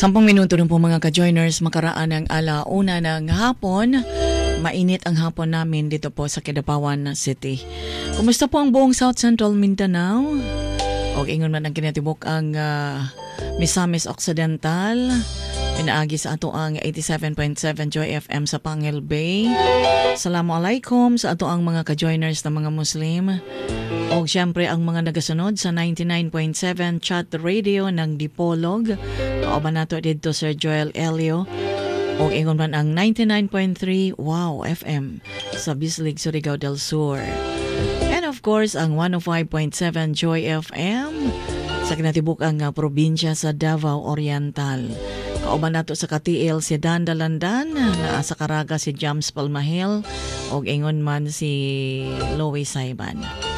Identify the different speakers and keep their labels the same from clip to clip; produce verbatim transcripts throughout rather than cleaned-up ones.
Speaker 1: Sampung minuto rin po mga ka-joiners, makaraan ng alauna ng hapon. Mainit ang hapon namin dito po sa Kidapawan City. Kumusta po ang buong South Central Mindanao? O ingon man ang kinatibok ang uh, Misamis Occidental. Pinaagi sa ato ang eighty-seven point seven Joy F M sa Pangil Bay. Assalamualaikum sa ato ang mga ka-joiners na mga Muslim. O siyempre ang mga nagasunod sa ninety-nine point seven Chat Radio ng Dipolog. Kauban nato dito Sir Joel Elio. O ingon man ang ninety-nine point three Wow F M sa Bislig, Surigao del Sur. And of course ang one oh five point seven Joy F M sa kinatibuk ang uh, probinsya sa Davao Oriental. Kauban nato sa Katiil si Dan Dalandan, naa sa Caraga si Jams Palmahil, o ingon man si Loie Saiban.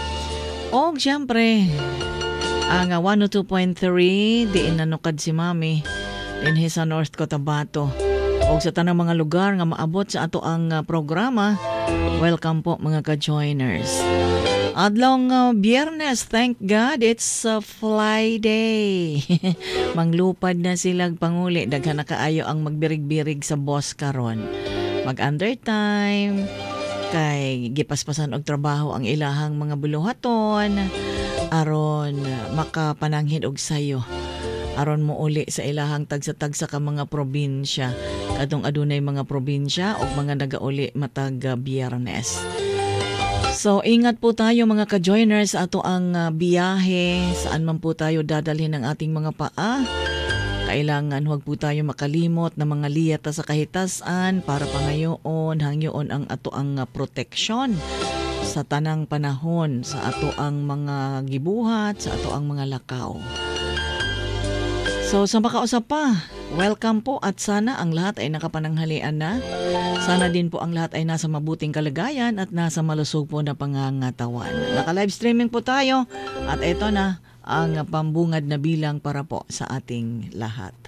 Speaker 1: O siyempre, ang uh, one oh two point three, diin nanukad si Mami, dinhi sa North Cotabato. O sa tanang mga lugar nga maabot sa ato ang uh, programa, welcome po mga ka-joiners. Adlong uh, Biyernes, thank God, it's a fly day. Manglupad na silang panguli, daghan na kaayo ang magbirig-birig sa boss karon. Mag-undertime, kay gipaspasan og trabaho ang ilahang mga buluhaton, aron makapananghid og sayo. Aron mo uli sa ilahang tagsa-tagsa ka mga probinsya. Kadtong adunay mga probinsya og mga nagauli matag uh, Biyernes. So, ingat po tayo mga ka-joiners ato ang uh, biyahe. Saan man po tayo dadalhin ng ating mga paa. Kailangan huwag po tayo makalimot na mga liyata sa kahitasan para pangayoon, hangyoon ang ato ang uh, proteksyon sa tanang panahon, sa ato ang mga gibuhat, sa ato ang mga lakaw. So, sa makausap pa, welcome po at sana ang lahat ay nakapananghalian na. Sana din po ang lahat ay nasa mabuting kalagayan at nasa malusog po na pangangatawan. Naka-live streaming po tayo at ito na ang pambungad na bilang para po sa ating lahat.